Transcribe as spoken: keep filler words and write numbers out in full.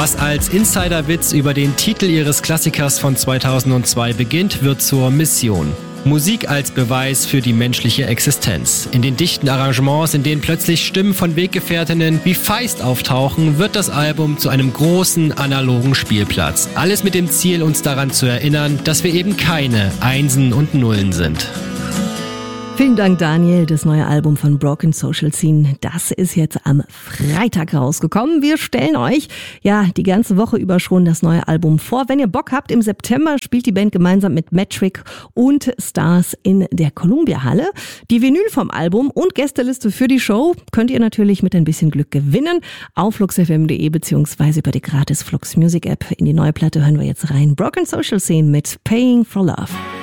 Was als Insiderwitz über den Titel ihres Klassikers von zweitausendzwei beginnt, wird zur Mission. Musik als Beweis für die menschliche Existenz. In den dichten Arrangements, in denen plötzlich Stimmen von Weggefährtinnen wie Feist auftauchen, wird das Album zu einem großen analogen Spielplatz. Alles mit dem Ziel, uns daran zu erinnern, dass wir eben keine Einsen und Nullen sind. Vielen Dank, Daniel. Das neue Album von Broken Social Scene, das ist jetzt am Freitag rausgekommen. Wir stellen euch ja die ganze Woche über schon das neue Album vor. Wenn ihr Bock habt, im September spielt die Band gemeinsam mit Metric und Stars in der Columbia Halle. Die Vinyl vom Album und Gästeliste für die Show könnt ihr natürlich mit ein bisschen Glück gewinnen auf flux f m punkt de beziehungsweise über die gratis Flux Music App. In die neue Platte hören wir jetzt rein. Broken Social Scene mit Paying for Love.